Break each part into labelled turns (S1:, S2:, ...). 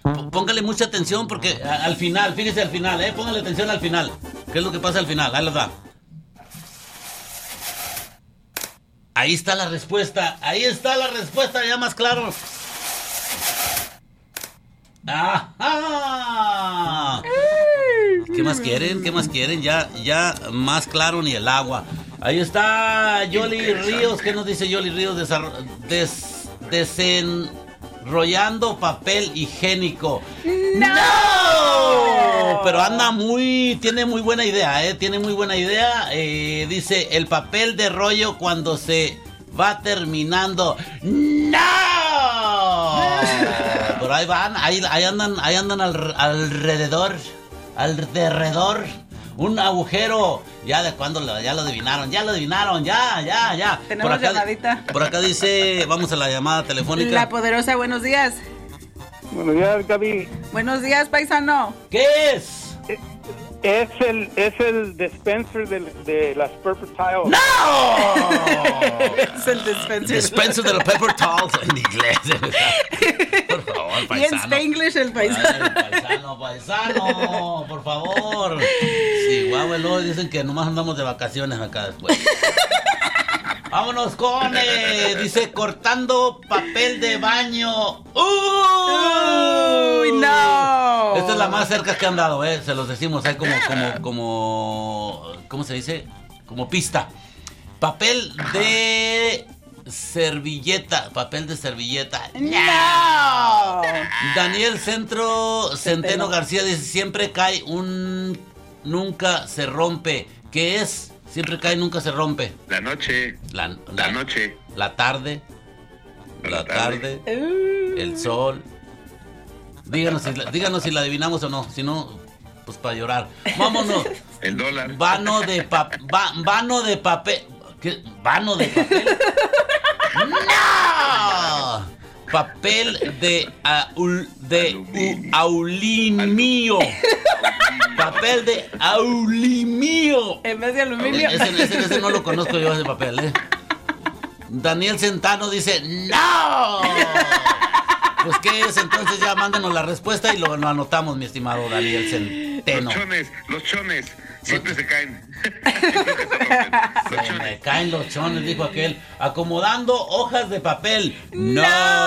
S1: póngale mucha atención porque al final, fíjese al final, póngale atención al final. ¿Qué es lo que pasa al final? Ahí les va. Ahí está la respuesta, ya más claro. ¡Ajá! ¿Qué más quieren? Ya más claro ni el agua. Ahí está Yoli Ríos. ¿Qué nos dice Yoli Ríos? Desenrollando papel higiénico. ¡No! Pero tiene muy buena idea, tiene muy buena idea. Dice, el papel de rollo cuando se va terminando. ¡No! Pero ahí van, ahí andan alrededor. Un agujero. Ya lo adivinaron, ya.
S2: Tenemos llamadita.
S1: Por acá dice, vamos a la llamada telefónica.
S2: La Poderosa, buenos días.
S3: Buenos días, Gaby.
S2: Buenos días, paisano.
S1: ¿Qué es?
S3: Es el dispenser de las Paper Towels.
S1: ¡No!
S2: Es el dispenser.
S1: Dispenser de los Paper Towels en inglés. Por favor, paisano.
S2: Y en Spanglish el paisano.
S1: Paisano, por favor. Sí, guau, luego dicen que nomás andamos de vacaciones acá después. Vámonos con, dice, cortando papel de baño.
S2: ¡Uy, no!
S1: Esta es la más cerca que han dado, se los decimos, hay como ¿cómo se dice? Como pista. Papel de servilleta.
S2: ¡No!
S1: Daniel Centeno García dice, siempre cae nunca se rompe. ¿Qué es? Siempre cae, nunca se rompe.
S4: La noche.
S1: La
S4: noche.
S1: La tarde. El sol. Díganos si la adivinamos o no. Si no, pues para llorar. Vámonos.
S4: El dólar.
S1: Vano de papel. ¿Qué? ¿Vano de papel? ¡No! Papel de aulimio. Papel de aulimio.
S2: En vez de aluminio.
S1: Ese no lo conozco yo, ese papel, Daniel Centeno dice, ¡no! Pues ¿qué es? Entonces ya mándanos la respuesta y lo anotamos, mi estimado Daniel Centeno.
S4: Los chones. Siempre se caen.
S1: Se me caen los chones, dijo aquel. Acomodando hojas de papel. ¡No!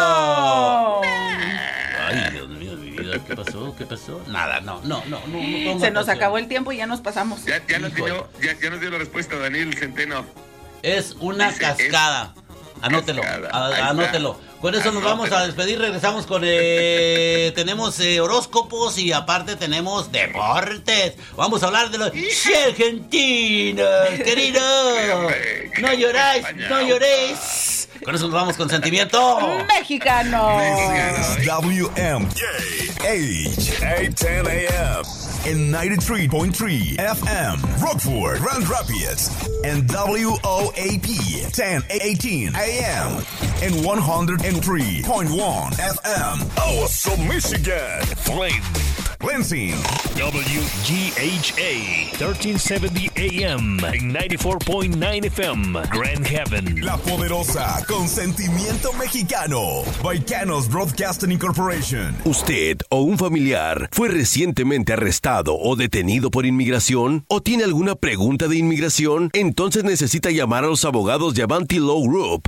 S1: Ay, Dios mío, mi vida. ¿Qué pasó? Nada, no.
S2: Se nos acabó el tiempo y ya nos pasamos.
S4: Ya nos dio la respuesta, Daniel Centeno.
S1: Es una cascada. Anótelo. Con eso nos vamos a despedir. Regresamos con tenemos horóscopos y aparte tenemos deportes. Vamos a hablar de los argentinos, querido. No lloréis. Con eso nos vamos con sentimiento
S2: mexicano.
S5: WMJ H810 AM and 93.3 FM Rockford, Grand Rapids, and WOAP 1018 AM and 103.1 FM Owasso, Michigan. Flint, Lansing,
S6: WGHA 1370 AM and 94.9 FM Grand Haven.
S5: La Poderosa con sentimiento mexicano. Baicanos Broadcasting Incorporation.
S7: ¿Usted o un familiar fue recientemente arrestado o detenido por inmigración? ¿O tiene alguna pregunta de inmigración? Entonces necesita llamar a los abogados de Avanti Law Group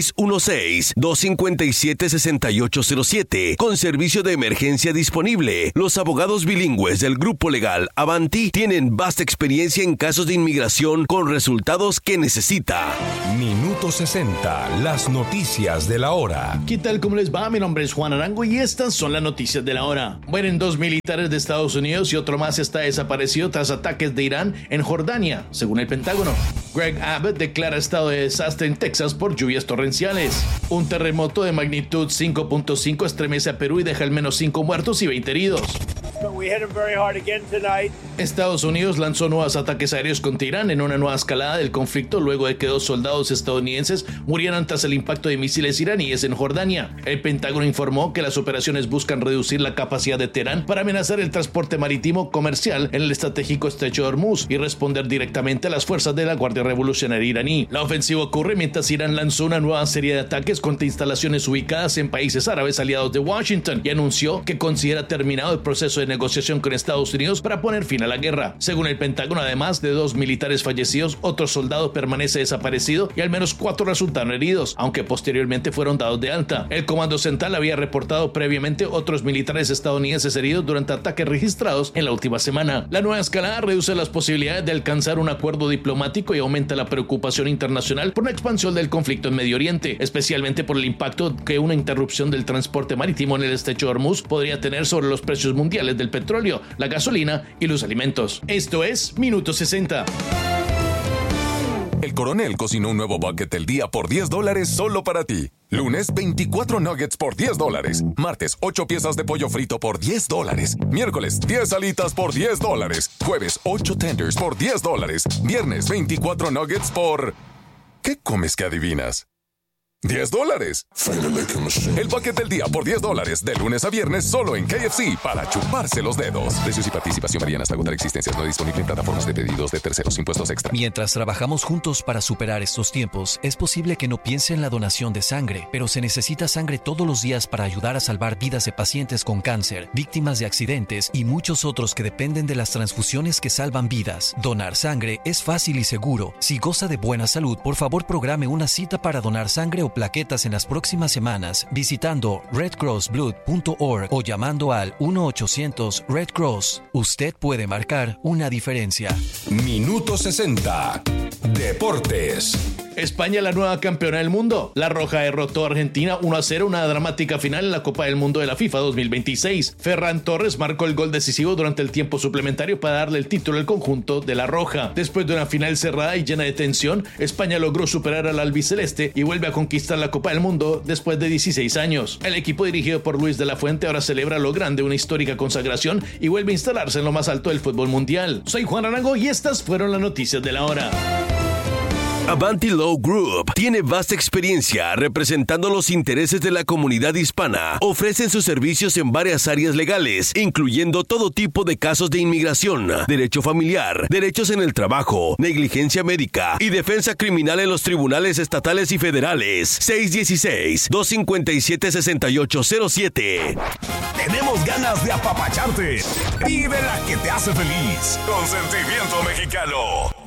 S7: 616-257-6807 con servicio de emergencia disponible. Los abogados bilingües del grupo legal Avanti tienen vasta experiencia en casos de inmigración con resultados que necesita.
S8: Minuto 60, las noticias de la hora.
S9: ¿Qué tal? ¿Cómo les va? Mi nombre es Juan Arango y estas son las noticias de la hora. Mueren 2 militares de Estados Unidos y otro más está desaparecido tras ataques de Irán en Jordania, según el Pentágono. Greg Abbott declara estado de desastre en Texas por lluvias torrenciales. Un terremoto de magnitud 5.5 estremece a Perú y deja al menos 5 muertos y 20 heridos. Estados Unidos lanzó nuevos ataques aéreos contra Irán en una nueva escalada del conflicto luego de que 2 soldados estadounidenses murieran tras el impacto de misiles iraníes en Jordania. El Pentágono informó que las operaciones buscan reducir la capacidad de Teherán para amenazar el transporte marítimo comercial en el estratégico estrecho de Hormuz y responder directamente a las fuerzas de la Guardia Revolucionaria iraní. La ofensiva ocurre mientras Irán lanzó una nueva serie de ataques contra instalaciones ubicadas en países árabes aliados de Washington y anunció que considera terminado el proceso de negociación con Estados Unidos para poner fin a la guerra. Según el Pentágono, además de 2 militares fallecidos, otro soldado permanece desaparecido y al menos 4 resultaron heridos, aunque posteriormente fueron dados de alta. El Comando Central había reportado previamente otros militares estadounidenses heridos durante ataques registrados en la última semana. La nueva escalada reduce las posibilidades de alcanzar un acuerdo diplomático y aumenta la preocupación internacional por la expansión del conflicto en Medio Oriente, especialmente por el impacto que una interrupción del transporte marítimo en el estrecho de Hormuz podría tener sobre los precios mundiales del petróleo, la gasolina y los alimentos. Esto es Minuto 60.
S10: El Coronel cocinó un nuevo bucket del día por $10 solo para ti. Lunes, 24 nuggets por $10. Martes, 8 piezas de pollo frito por $10. Miércoles, 10 alitas por $10. Jueves, 8 tenders por $10. Viernes, 24 nuggets por... ¿Qué comes que adivinas? $10. El bucket del día por $10, de lunes a viernes solo en KFC para chuparse los dedos. Precios y participación varían hasta agotar existencias. No disponible en plataformas de pedidos de terceros, impuestos extra.
S11: Mientras trabajamos juntos para superar estos tiempos, es posible que no piense en la donación de sangre, pero se necesita sangre todos los días para ayudar a salvar vidas de pacientes con cáncer, víctimas de accidentes y muchos otros que dependen de las transfusiones que salvan vidas. Donar sangre es fácil y seguro. Si goza de buena salud, por favor programe una cita para donar sangre o plaquetas en las próximas semanas visitando redcrossblood.org o llamando al 1-800-RED-CROSS. Usted puede marcar una diferencia.
S8: Minuto 60. Deportes.
S9: España, la nueva campeona del mundo. La Roja derrotó a Argentina 1-0, una dramática final en la Copa del Mundo de la FIFA 2026. Ferran Torres marcó el gol decisivo durante el tiempo suplementario para darle el título al conjunto de la Roja. Después de una final cerrada y llena de tensión, España logró superar al albiceleste y vuelve a conquistar la Copa del Mundo después de 16 años. El equipo dirigido por Luis de la Fuente ahora celebra lo grande una histórica consagración y vuelve a instalarse en lo más alto del fútbol mundial. Soy Juan Arango y estas fueron las noticias de la hora.
S7: Avanti Law Group tiene vasta experiencia representando los intereses de la comunidad hispana. Ofrecen sus servicios en varias áreas legales, incluyendo todo tipo de casos de inmigración, derecho familiar, derechos en el trabajo, negligencia médica y defensa criminal en los tribunales estatales y federales. 616-257-6807.
S5: Tenemos ganas de apapacharte y de la que te hace feliz. Consentimiento Mexicano.